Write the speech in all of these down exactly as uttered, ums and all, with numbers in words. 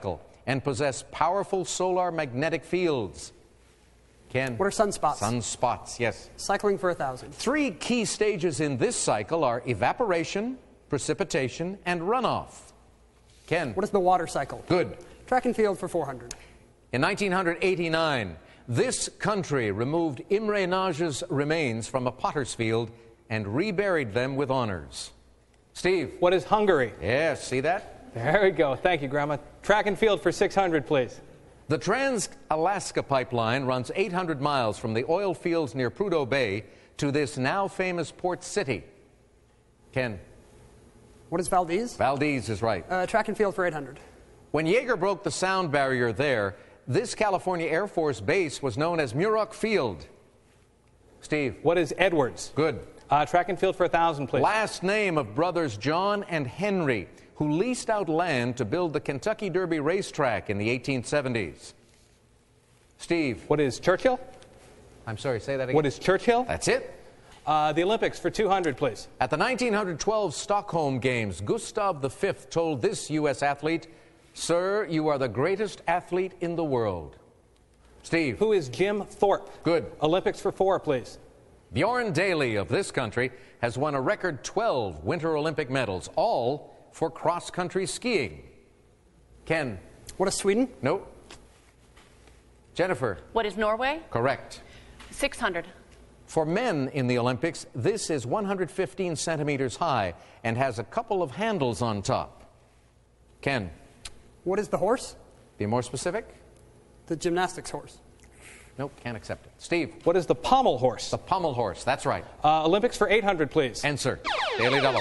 motorcycle and possess powerful solar magnetic fields? Ken? What are sunspots? Sunspots, yes. Cycling for a thousand. Three key stages in this cycle are evaporation, precipitation, and runoff. Ken? What is the water cycle? Good. Track and field for four hundred. In nineteen eighty-nine, this country removed Imre Nagy's remains from a potter's field and reburied them with honors. Steve? What is Hungary? Yes, see that? There we go. Thank you, Grandma. Track and field for six hundred, please. The Trans-Alaska Pipeline runs eight hundred miles from the oil fields near Prudhoe Bay to this now famous port city. Ken? What is Valdez? Valdez is right. Uh, track and field for eight hundred. When Yeager broke the sound barrier there, this California Air Force base was known as Muroc Field. Steve? What is Edwards? Good. Uh, track and field for a thousand, please. Last name of brothers John and Henry, who leased out land to build the Kentucky Derby racetrack in the eighteen seventies. Steve? What is Churchill? I'm sorry, say that again. What is Churchill? That's it. Uh, the Olympics for two hundred, please. At the nineteen twelve Stockholm Games, Gustav the Fifth told this U S athlete, "Sir, you are the greatest athlete in the world." Steve? Who is Jim Thorpe? Good. Olympics for four, please. Bjorn Daly of this country has won a record twelve Winter Olympic medals, all for cross-country skiing. Ken? What is Sweden? Nope. Jennifer? What is Norway? Correct. six hundred. For men in the Olympics, this is one hundred fifteen centimeters high and has a couple of handles on top. Ken? What is the horse? Be more specific? The gymnastics horse. Nope, can't accept it. Steve? What is the pommel horse? The pommel horse, that's right. Uh, Olympics for eight hundred, please. Answer. Daily double.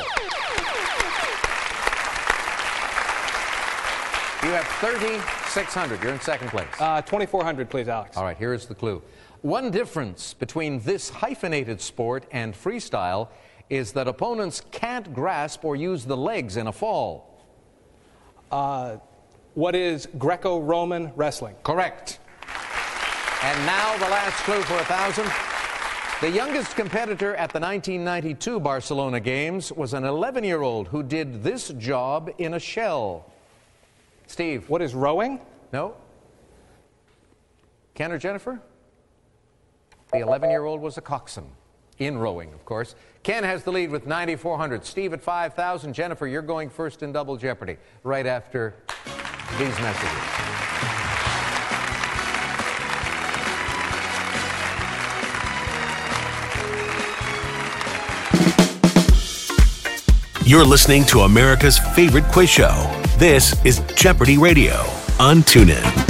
You have thirty-six hundred. You're in second place. Uh, twenty-four hundred, please, Alex. All right, here's the clue. One difference between this hyphenated sport and freestyle is that opponents can't grasp or use the legs in a fall. Uh, what is Greco-Roman wrestling? Correct. And now the last clue for a thousand. The youngest competitor at the nineteen ninety-two Barcelona Games was an eleven-year-old who did this job in a shell. Steve? What is rowing? No. Ken or Jennifer? The eleven-year-old was a coxswain, in rowing, of course. Ken has the lead with ninety-four hundred. Steve at five thousand. Jennifer, you're going first in Double Jeopardy, right after these messages. You're listening to America's favorite quiz show. This is Jeopardy Radio on TuneIn.